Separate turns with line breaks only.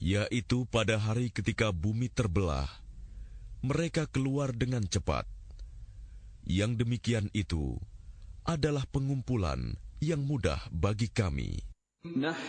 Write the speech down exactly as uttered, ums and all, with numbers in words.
yaitu pada hari ketika bumi terbelah, mereka keluar dengan cepat. Yang demikian itu adalah pengumpulan yang mudah bagi kami.